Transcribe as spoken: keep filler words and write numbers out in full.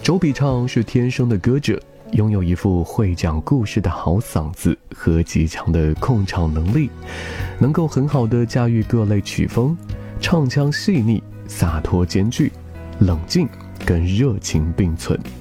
周笔畅是天生的歌者，拥有一副会讲故事的好嗓子和极强的控场能力，能够很好地驾驭各类曲风，唱腔细腻，洒脱兼具，冷静跟热情并存。